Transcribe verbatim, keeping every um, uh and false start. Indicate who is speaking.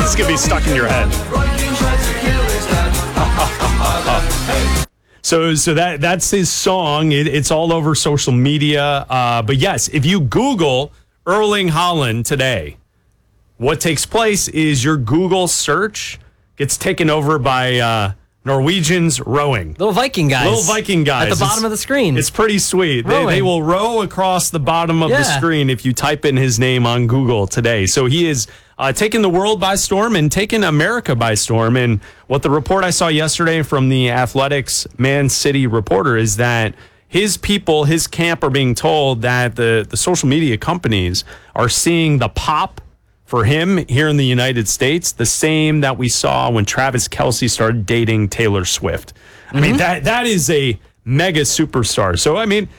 Speaker 1: is going to be stuck in your head. So, so that that's his song. It, it's all over social media. Uh, but yes, if you Google Erling Haaland today, what takes place is your Google search gets taken over by uh, Norwegians rowing.
Speaker 2: Little Viking guys.
Speaker 1: Little Viking guys.
Speaker 2: At the bottom
Speaker 1: it's,
Speaker 2: of the screen.
Speaker 1: It's pretty sweet. They, they will row across the bottom of
Speaker 2: yeah.
Speaker 1: the screen if you type in his name on Google today. So he is uh, taking the world by storm and taking America by storm. And what the report I saw yesterday from the Athletics Man City reporter is that his people, his camp, are being told that the, the social media companies are seeing the pop for him here in the United States, the same that we saw when Travis Kelce started dating Taylor Swift. Mm-hmm. I mean, that that is a mega superstar. So, I mean,